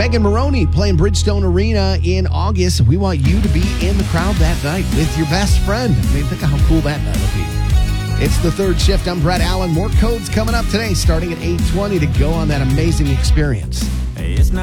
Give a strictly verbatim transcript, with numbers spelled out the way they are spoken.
Megan Maroney playing Bridgestone Arena in August. We want you to be in the crowd that night with your best friend. I mean, think of how cool that night will be. It's The Third Shift. I'm Brett Allen. More codes coming up today starting at eight twenty to go on that amazing experience.